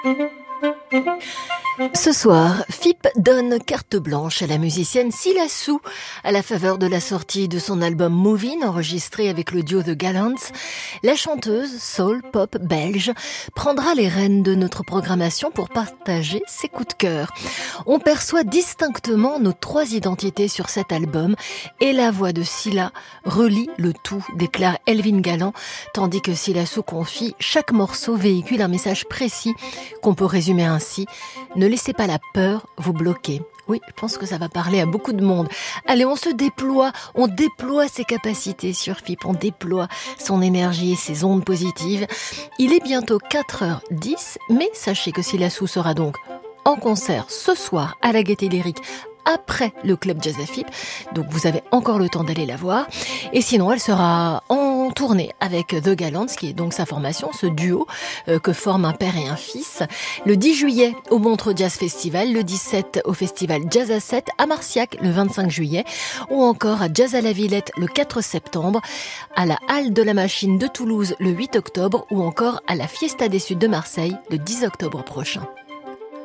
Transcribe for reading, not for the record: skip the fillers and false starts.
Ce soir, FIP donne carte blanche à la musicienne Sylla Soo à la faveur de la sortie de son album Movin', enregistré avec le duo The Gallants. La chanteuse soul pop belge prendra les rênes de notre programmation pour partager ses coups de cœur. On perçoit distinctement nos trois identités sur cet album et la voix de Sylla relie le tout, déclare Elvin Gallant, tandis que Sylla Soo confie: chaque morceau véhicule un message précis qu'on peut résumer ainsi: ne laissez pas la peur vous bloquer. Oui, je pense que ça va parler à beaucoup de monde. Allez, on déploie ses capacités sur FIP, on déploie son énergie et ses ondes positives. Il est bientôt 4h10, mais sachez que Sylla Soo sera donc en concert ce soir à la Gaîté Lyrique après le Club Jazz à FIP, donc vous avez encore le temps d'aller la voir. Et sinon, elle sera en tournée avec The Gallants, qui est donc sa formation, ce duo que forment un père et un fils. Le 10 juillet au Montreux Jazz Festival, le 17 au Festival Jazz à 7 à Marciac le 25 juillet, ou encore à Jazz à la Villette le 4 septembre, à la Halle de la Machine de Toulouse le 8 octobre, ou encore à la Fiesta des Suds de Marseille le 10 octobre prochain.